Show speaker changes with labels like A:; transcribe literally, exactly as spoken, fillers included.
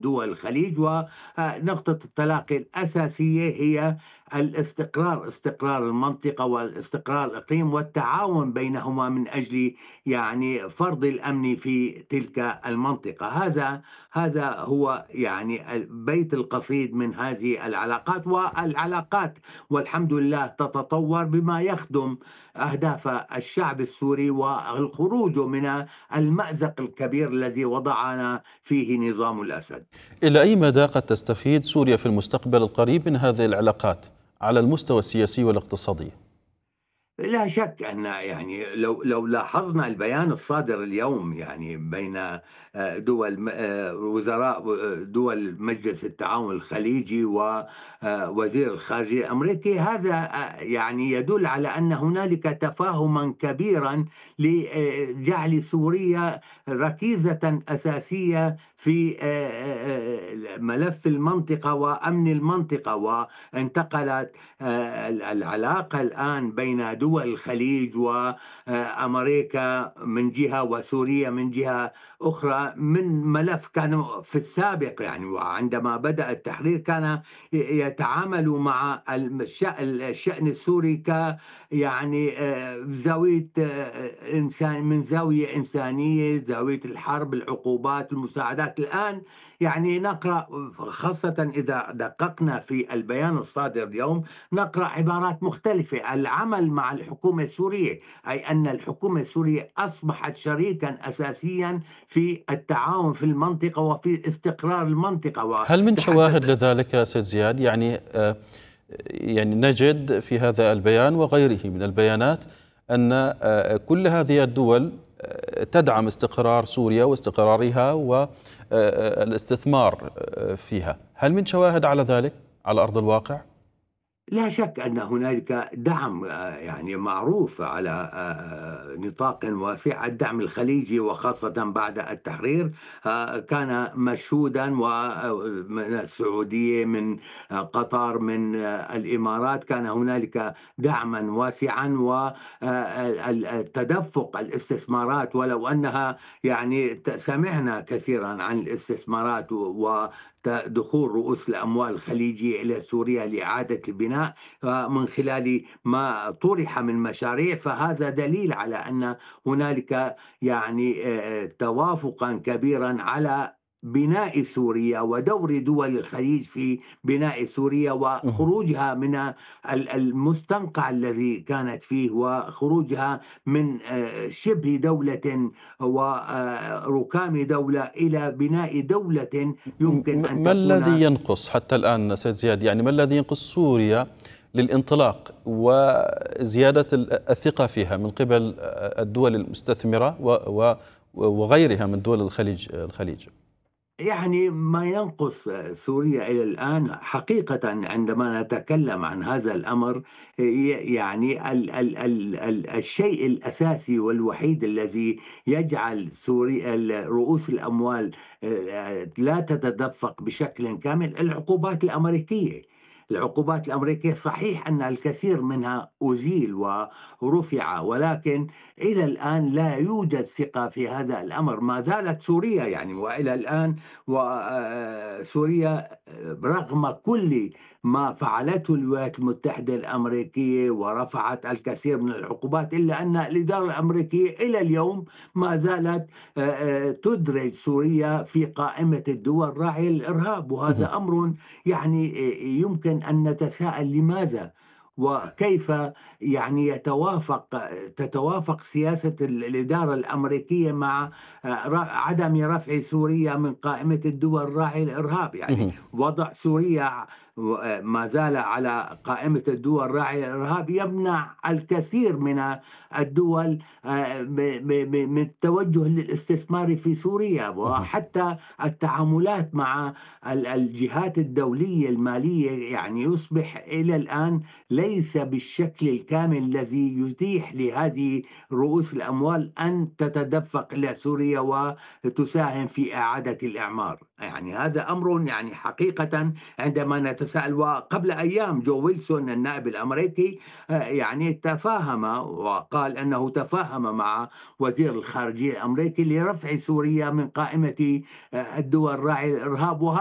A: دول الخليج. ونقطة التلاقي الأساسية هي الاستقرار، استقرار المنطقة والاستقرار الإقليم والتعاون بينهما من أجل يعني فرض الأمن في تلك المنطقة. هذا هذا هو يعني بيت القصيد من هذه العلاقات، والعلاقات والحمد لله تتطور بما يخدم أهداف الشعب السوري والخروج من المأزق الكبير الذي وضعنا فيه نظام الأسد.
B: إلى أي مدى قد تستفيد سوريا في المستقبل القريب من هذه العلاقات على المستوى السياسي والاقتصادي؟
A: لا شك أن يعني لو لو لاحظنا البيان الصادر اليوم يعني بين آه، دول م- آه، وزراء آه، دول مجلس التعاون الخليجي ووزير الخارجية الأمريكي، هذا آه، يعني يدل على أن هنالك تفاهما كبيرا لجعل سوريا ركيزة أساسية في آه، آه، آه، ملف المنطقة وأمن المنطقة. وانتقلت آه، العلاقة الآن بين دول الخليج وأمريكا من جهة وسوريا من جهة أخرى من ملف كانوا في السابق يعني، وعندما بدأ التحرير كان يتعامل مع الش- الشأن السوري ك يعني آه، زاوية آه، إنسان، من زاوية إنسانية، زاوية الحرب، العقوبات، المساعدات. الآن يعني نقرأ، خاصة إذا دققنا في البيان الصادر اليوم، نقرأ عبارات مختلفة. العمل مع الحكومة السورية، أي أن الحكومة السورية أصبحت شريكا أساسيا في التعاون في المنطقة وفي استقرار المنطقة.
B: هل من شواهد
A: وتحدث
B: لذلك سيد زياد؟ يعني آه، يعني نجد في هذا البيان وغيره من البيانات أن آه، كل هذه الدول آه، تدعم استقرار سوريا واستقرارها والاستثمار فيها. هل من شواهد على ذلك على أرض الواقع؟
A: لا شك أن هنالك دعم آه، يعني معروف على آه، نطاق واسع. الدعم الخليجي وخاصة بعد التحرير آه، كان مشهودا، ومن السعودية، من آه، قطر، من آه، الإمارات، كان هنالك دعما واسعا. والتدفق الاستثمارات، ولو أنها يعني ت- سمعنا كثيرا عن الاستثمارات و دخول رؤوس الأموال الخليجية إلى سوريا لإعادة البناء آه، من خلال ما طرح من مشاريع، فهذا دليل على أن هنالك يعني آه، توافقا كبيرا على بناء سوريا ودور دول الخليج في بناء سوريا وخروجها من ال- المستنقع الذي كانت فيه، وخروجها من آه، شبه دولة وركام دولة إلى بناء دولة يمكن
B: م-
A: أن
B: ما الذي
A: تكون.
B: ينقص حتى الآن سيد زياد؟ يعني ما الذي ينقص سوريا للانطلاق وزيادة ال- الثقة فيها من قبل الدول المستثمرة و- و- وغيرها من دول الخليج الخليج؟
A: يعني ما ينقص سوريا إلى الآن حقيقة عندما نتكلم عن هذا الأمر، ي- يعني ال ال ال ال الشيء الأساسي والوحيد الذي يجعل سوريا ال- رؤوس الأموال آه، لا تتدفق بشكل كامل العقوبات الأمريكية. العقوبات الأمريكية صحيح أن الكثير منها أزيل ورفع، ولكن إلى الآن لا يوجد ثقة في هذا الأمر. ما زالت سوريا يعني، وإلى الآن وسوريا رغم كل ما فعلته الولايات المتحدة الأمريكية ورفعت الكثير من العقوبات، إلا أن الإدارة الأمريكية إلى اليوم ما زالت آه، آه، تدرج سوريا في قائمة الدول راعية للإرهاب. وهذا أمر يعني آه، يمكن أن نتساءل لماذا وكيف يعني يتوافق تتوافق سياسة الإدارة الأمريكية مع عدم رفع سوريا من قائمة الدول الراعية للإرهاب. يعني
B: مهم.
A: وضع سوريا ما زال على قائمة الدول الراعية للإرهاب يمنع الكثير من الدول آه، ب- ب- ب- من التوجه للاستثمار في سوريا.
B: مهم.
A: وحتى التعاملات مع ال- الجهات الدولية المالية يعني يصبح إلى الآن ليس بالشكل الكامل الذي يتيح لهذه رؤوس الأموال أن تتدفق إلى سوريا وتساهم في إعادة الإعمار. يعني هذا أمر يعني حقيقة عندما يتساءل. وقبل أيام جو ويلسون النائب الأمريكي آه، يعني تفاهم وقال أنه تفاهم مع وزير الخارجية الأمريكي لرفع سوريا من قائمة آه، الدول راعي الإرهاب.